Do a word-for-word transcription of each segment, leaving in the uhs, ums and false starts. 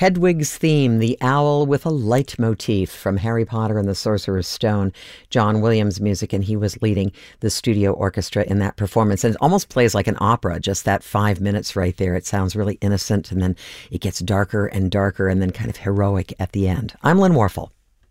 Hedwig's theme, the owl with a leitmotif from Harry Potter and the Sorcerer's Stone. John Williams music, and he was leading the studio orchestra in that performance. And it almost plays like an opera, just that five minutes right there. It sounds really innocent, and then it gets darker and darker, and then kind of heroic at the end. I'm Lynn Warfel.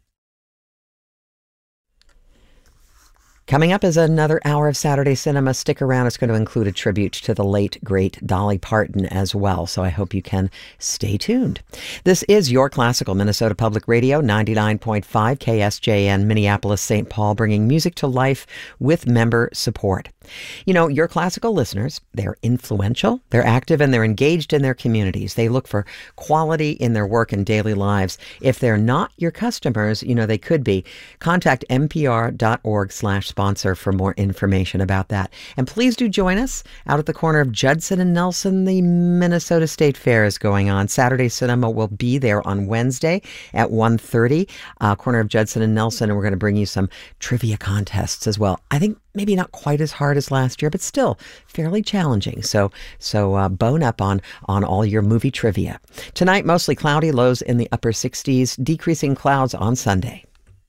Coming up is another hour of Saturday Cinema. Stick around. It's going to include a tribute to the late, great Dolly Parton as well. So I hope you can stay tuned. This is your classical Minnesota Public Radio, ninety-nine point five K S J N, Minneapolis, Saint Paul, bringing music to life with member support. You know, your classical listeners, they're influential, they're active, and they're engaged in their communities. They look for quality in their work and daily lives. If they're not your customers, you know, they could be. Contact npr.org slash sponsor for more information about that. And please do join us out at the corner of Judson and Nelson. The Minnesota State Fair is going on. Saturday Cinema will be there on Wednesday at one thirty, uh, corner of Judson and Nelson, and we're going to bring you some trivia contests as well. I think maybe not quite as hard as last year, but still fairly challenging. So so uh, bone up on, on all your movie trivia. Tonight, mostly cloudy, lows in the upper sixties, decreasing clouds on Sunday.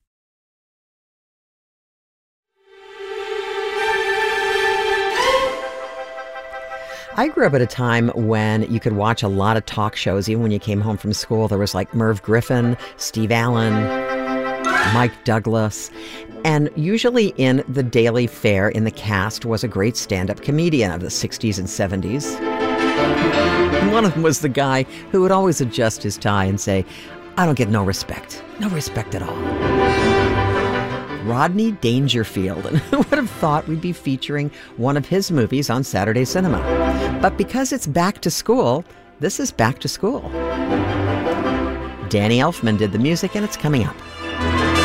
I grew up at a time when you could watch a lot of talk shows. Even when you came home from school, there was like Merv Griffin, Steve Allen, Mike Douglas. And usually in the daily fare in the cast was a great stand-up comedian of the sixties and seventies. And one of them was the guy who would always adjust his tie and say, "I don't get no respect. No respect at all." Rodney Dangerfield, and who would have thought we'd be featuring one of his movies on Saturday Cinema? But because it's back to school, this is Back to School. Danny Elfman did the music, and it's coming up.